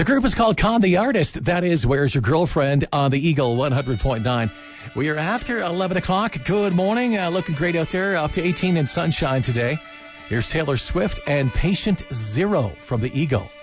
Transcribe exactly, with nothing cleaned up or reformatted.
group is called Con the Artist. That is Where's Your Girlfriend on the Eagle one hundred point nine. We are after eleven o'clock. Good morning. Uh, looking great out there. Up to eighteen in sunshine today. Here's Taylor Swift and Patient Zero from the Eagle.